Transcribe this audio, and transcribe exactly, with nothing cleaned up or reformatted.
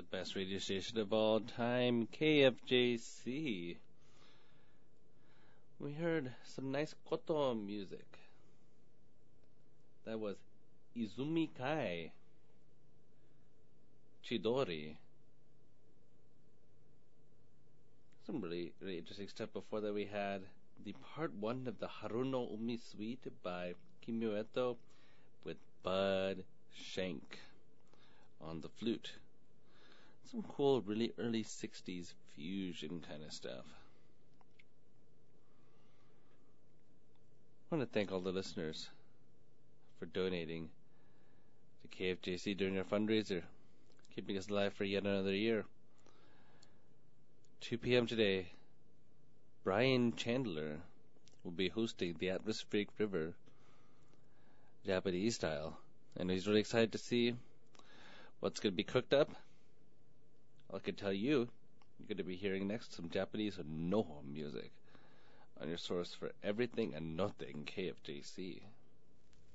best radio station of all time, K F J C. We heard some nice koto music. That was Izumi Kai, Chidori. Some really, really interesting stuff. Before that, we had the part one of the Haruno Umi Suite by Kimi Ueto with Bud Shank on the flute. Some cool, really early sixties fusion kind of stuff. I want to thank all the listeners for donating to K F J C during our fundraiser, keeping us alive for yet another year. two p.m. today, Brian Chandler will be hosting the Atmospheric River Japanese style, and he's really excited to see what's going to be cooked up. I can tell you, you're going to be hearing next some Japanese Noho music on your source for everything and nothing K F J C.